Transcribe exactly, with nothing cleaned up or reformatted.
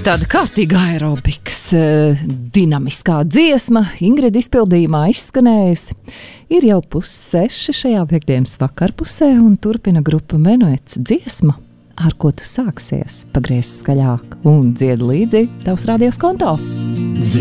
Tāda kārtīga aerobiks, dinamiskā dziesma Ingrida izpildījumā izskanējusi. Ir jau pusseši šajā piekdienas vakarpusē un turpina grupa Menuets dziesma, ar ko tu sāksies, pagriez skaļāk un dzied līdzi tavs radios konto.